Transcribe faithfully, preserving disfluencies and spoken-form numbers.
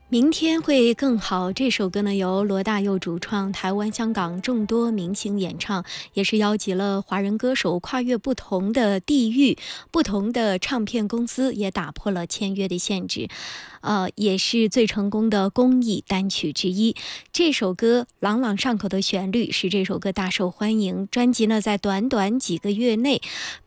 明天会更好。这首歌呢，由罗大佑主创，台湾、香港众多明星演唱，也是邀集了华人歌手跨越不同的地域、不同的唱片公司，也打破了签约的限制。呃，也是最成功的公益单曲之一。这首歌朗朗上口的旋律使这首歌大受欢迎。专辑呢，在短短几个月内